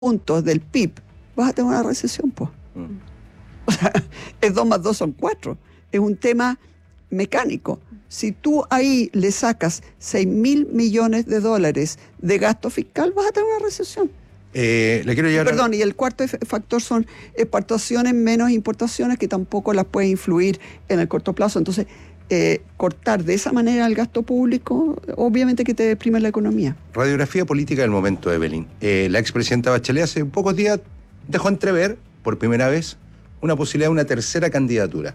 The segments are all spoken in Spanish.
puntos del PIB, vas a tener una recesión, pues. O sea, es 2 más 2 son 4. Es un tema mecánico. Si tú ahí le sacas 6.000 millones de dólares de gasto fiscal, vas a tener una recesión. Le quiero llevar Perdón, y el cuarto factor son exportaciones menos importaciones que tampoco las puede influir en el corto plazo. Entonces, cortar de esa manera el gasto público, obviamente que te deprime la economía. Radiografía política del momento, Evelyn. La expresidenta Bachelet hace pocos días dejó entrever, por primera vez, una posibilidad de una tercera candidatura.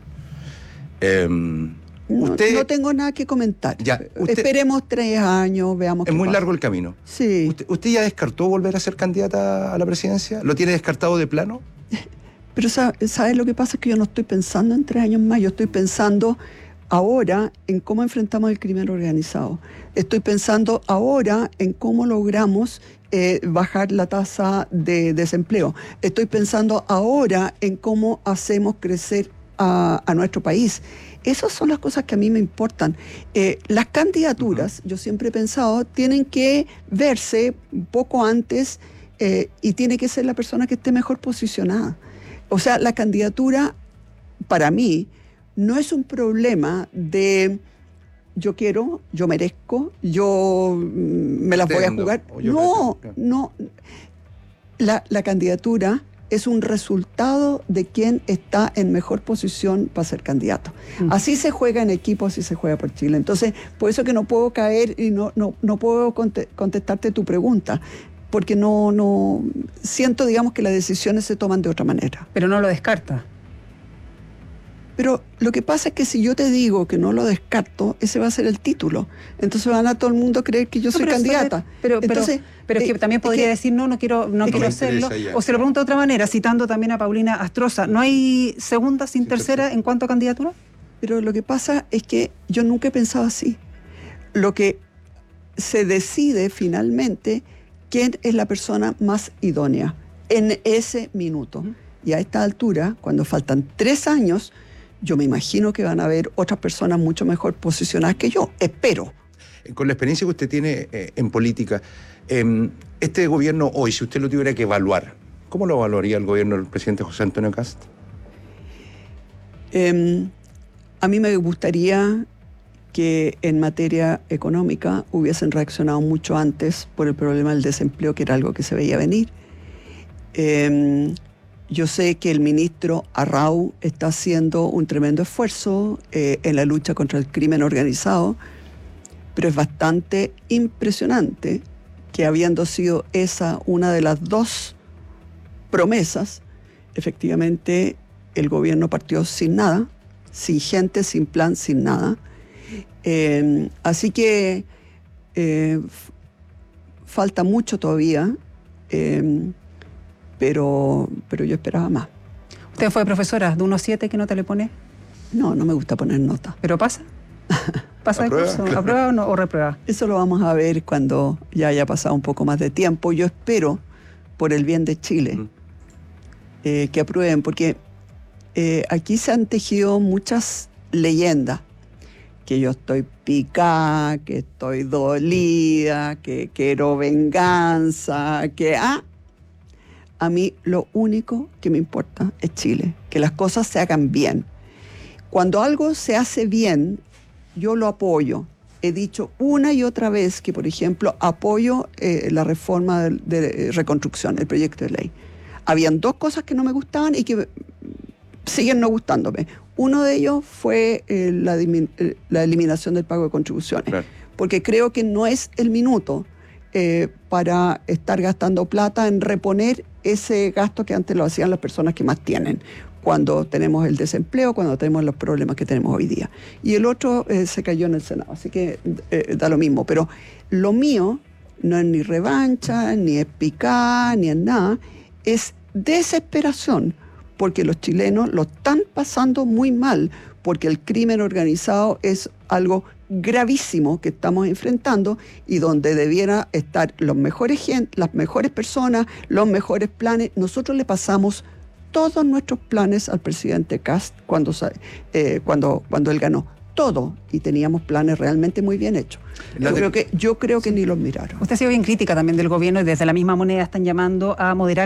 Usted, no tengo nada que comentar. Esperemos 3 años, veamos qué pasa. Es muy largo el camino. Sí. ¿Usted ya descartó volver a ser candidata a la presidencia? ¿Lo tiene descartado de plano? Pero ¿sabes lo que pasa? Es que yo no estoy pensando en 3 años más. Yo estoy pensando ahora en cómo enfrentamos el crimen organizado. Estoy pensando ahora en cómo logramos bajar la tasa de desempleo. Estoy pensando ahora en cómo hacemos crecer a nuestro país. Esas son las cosas que a mí me importan. Las candidaturas, yo siempre he pensado, tienen que verse un poco antes y tiene que ser la persona que esté mejor posicionada. O sea, la candidatura, para mí, no es un problema de yo quiero, yo merezco, yo me las voy a jugar. No. La candidatura es un resultado de quien está en mejor posición para ser candidato. Así se juega en equipo, así se juega por Chile. Entonces, por eso que no puedo caer y no puedo contestarte tu pregunta, porque no siento, digamos, que las decisiones se toman de otra manera. Pero no lo descarta. Pero lo que pasa es que si yo te digo que no lo descarto, ese va a ser el título. Entonces van a todo el mundo creer que yo soy candidata. Pero es que también podría decir, no quiero hacerlo. O se lo pregunto de otra manera, citando también a Paulina Astroza. ¿No hay segunda sin tercera en cuanto a candidatura? Pero lo que pasa es que yo nunca he pensado así. Lo que se decide finalmente quién es la persona más idónea en ese minuto. Y a esta altura, cuando faltan 3 años, yo me imagino que van a haber otras personas mucho mejor posicionadas que yo, espero. Con la experiencia que usted tiene en política, este gobierno hoy, si usted lo tuviera que evaluar, ¿cómo lo evaluaría el gobierno del presidente José Antonio Kast? A mí me gustaría que en materia económica hubiesen reaccionado mucho antes por el problema del desempleo, que era algo que se veía venir. Yo sé que el ministro Arrau está haciendo un tremendo esfuerzo en la lucha contra el crimen organizado, pero es bastante impresionante que, habiendo sido esa una de las 2 promesas, efectivamente el gobierno partió sin nada, sin gente, sin plan, sin nada. Así que falta mucho todavía. Pero yo esperaba más. ¿Usted fue profesora de 1-7 que nota le pone? No me gusta poner nota. ¿Pero pasa? ¿Pasa de curso? ¿Aprueba o reprueba? Eso lo vamos a ver cuando ya haya pasado un poco más de tiempo. Yo espero, por el bien de Chile, que aprueben, porque aquí se han tejido muchas leyendas. Que yo estoy picada, que estoy dolida, que quiero venganza, que... A mí lo único que me importa es Chile, que las cosas se hagan bien. Cuando algo se hace bien, yo lo apoyo. He dicho una y otra vez que, por ejemplo, apoyo la reforma de reconstrucción, el proyecto de ley. Habían 2 cosas que no me gustaban y que siguen no gustándome. Uno de ellos fue la eliminación del pago de contribuciones, claro, porque creo que no es el minuto para estar gastando plata en reponer ese gasto que antes lo hacían las personas que más tienen, cuando tenemos el desempleo, cuando tenemos los problemas que tenemos hoy día. Y el otro se cayó en el Senado, así que da lo mismo. Pero lo mío no es ni revancha, ni es picar, ni es nada, es desesperación, porque los chilenos lo están pasando muy mal, porque el crimen organizado es algo gravísimo que estamos enfrentando y donde debiera estar las mejores personas, los mejores planes. Nosotros le pasamos todos nuestros planes al presidente Kast cuando él ganó. todo y teníamos planes realmente muy bien hechos. Yo creo que ni los miraron. Usted ha sido bien crítica también del gobierno y desde la misma Moneda están llamando a moderar